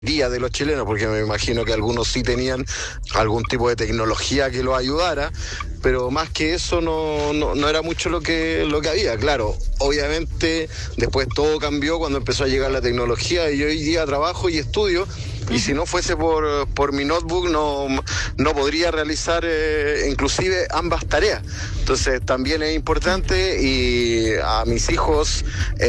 día de los chilenos, porque me imagino que algunos sí tenían algún tipo de tecnología que los ayudara, pero más que eso no era mucho lo que había. Claro, obviamente después todo cambió cuando empezó a llegar la tecnología y yo hoy día trabajo y estudio. Y si no fuese por mi notebook no podría realizar inclusive ambas tareas. Entonces también es importante, y a mis hijos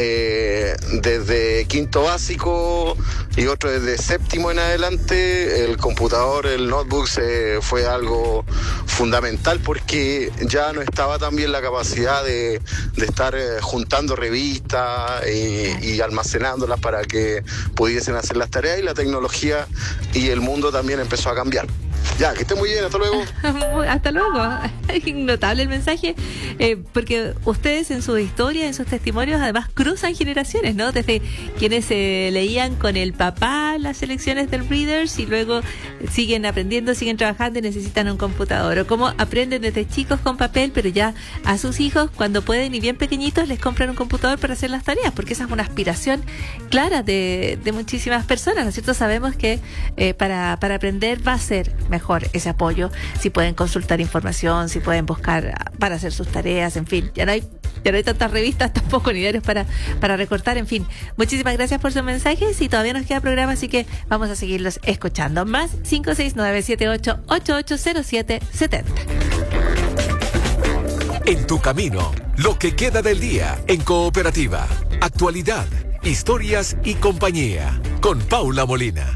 desde quinto básico y otro desde séptimo en adelante, el computador, el notebook fue algo fundamental, porque ya no estaba también la capacidad de estar juntando revistas y almacenándolas para que pudiesen hacer las tareas, y la tecnología y el mundo también empezó a cambiar. Ya, que esté muy bien, hasta luego. Hasta luego. Notable el mensaje, porque ustedes en sus historias, en sus testimonios, además cruzan generaciones, ¿no? Desde quienes leían con el papá las lecciones del Readers y luego siguen aprendiendo, siguen trabajando y necesitan un computador. O cómo aprenden desde chicos con papel, pero ya a sus hijos, cuando pueden y bien pequeñitos, les compran un computador para hacer las tareas, porque esa es una aspiración clara de muchísimas personas, ¿no es cierto? Sabemos que para aprender va a ser mejor ese apoyo, si pueden consultar información, si pueden buscar para hacer sus tareas, en fin, ya no hay tantas revistas tampoco ni diarios para recortar, en fin. Muchísimas gracias por sus mensajes y todavía nos queda programa, así que vamos a seguirlos escuchando. Más 569-78880770. En tu camino, lo que queda del día en Cooperativa. Actualidad, historias y compañía. Con Paula Molina.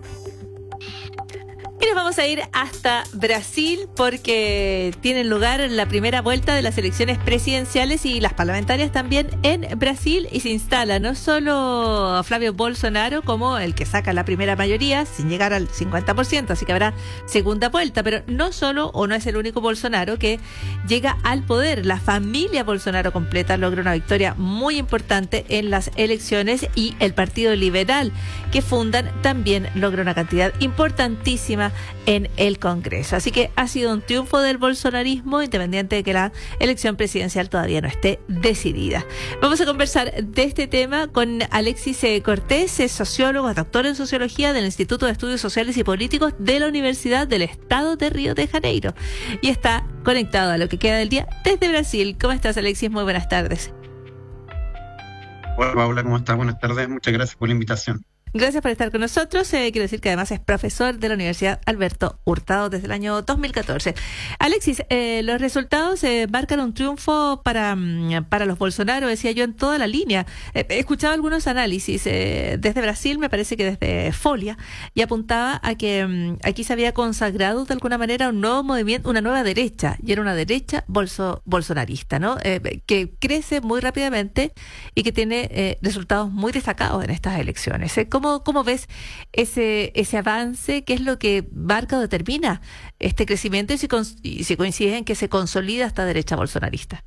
Y nos vamos a ir hasta Brasil, porque tiene lugar la primera vuelta de las elecciones presidenciales y las parlamentarias también en Brasil, y se instala no solo Flavio Bolsonaro como el que saca la primera mayoría sin llegar al 50%, así que habrá segunda vuelta, pero no solo, o no es el único Bolsonaro que llega al poder. La familia Bolsonaro completa logra una victoria muy importante en las elecciones, y el Partido Liberal que fundan también logra una cantidad importantísima en el Congreso. Así que ha sido un triunfo del bolsonarismo, independiente de que la elección presidencial todavía no esté decidida. Vamos a conversar de este tema con Alexis Cortés, es sociólogo, doctor en sociología del Instituto de Estudios Sociales y Políticos de la Universidad del Estado de Río de Janeiro, y está conectado a lo que queda del día desde Brasil. ¿Cómo estás, Alexis? Muy buenas tardes. Hola, Paula, ¿cómo estás? Buenas tardes, muchas gracias por la invitación. Gracias por estar con nosotros. Quiero decir que además es profesor de la Universidad Alberto Hurtado desde el año 2014. Alexis, los resultados marcan un triunfo para los Bolsonaro, decía yo, en toda la línea. He escuchado algunos análisis desde Brasil, me parece que desde Folia, y apuntaba a que aquí se había consagrado de alguna manera un nuevo movimiento, una nueva derecha, y era una derecha bolsonarista, ¿no? Que crece muy rápidamente y que tiene resultados muy destacados en estas elecciones. ¿Cómo ves ese avance? ¿Qué es lo que marca o determina este crecimiento? Y si coincide en que se consolida esta derecha bolsonarista.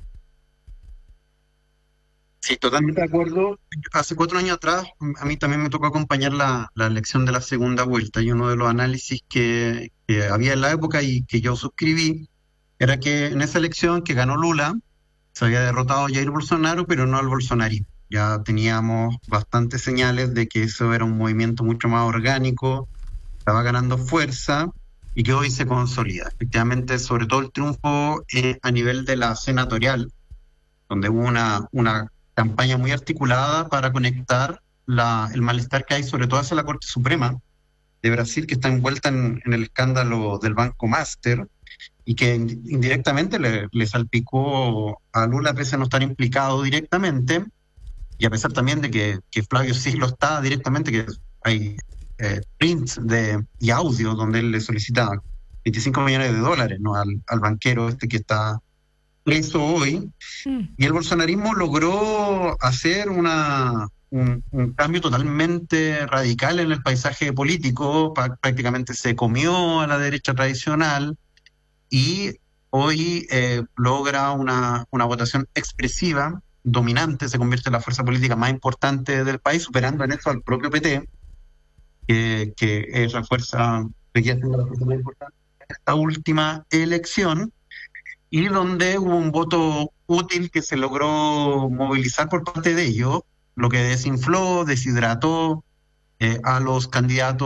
Sí, totalmente de acuerdo. Hace 4 años atrás, a mí también me tocó acompañar la elección de la segunda vuelta, y uno de los análisis que había en la época y que yo suscribí era que en esa elección que ganó Lula, se había derrotado a Jair Bolsonaro, pero no al bolsonarismo. Ya teníamos bastantes señales de que eso era un movimiento mucho más orgánico, estaba ganando fuerza y que hoy se consolida. Efectivamente, sobre todo el triunfo a nivel de la senatorial, donde hubo una campaña muy articulada para conectar el malestar que hay, sobre todo hacia la Corte Suprema de Brasil, que está envuelta en el escándalo del Banco Master, y que indirectamente le salpicó a Lula, pese a no estar implicado directamente, y a pesar también de que Flavio sí lo está directamente, que hay prints y audios donde él le solicita $25 millones, ¿no? al banquero que está preso hoy. Y el bolsonarismo logró hacer un cambio totalmente radical en el paisaje político. Prácticamente se comió a la derecha tradicional, y hoy logra una votación expresiva, dominante, se convierte en la fuerza política más importante del país, superando en eso al propio PT, que es la fuerza que ya siendo la fuerza más importante en esta última elección, y donde hubo un voto útil que se logró movilizar por parte de ellos, lo que desinfló, deshidrató a los candidatos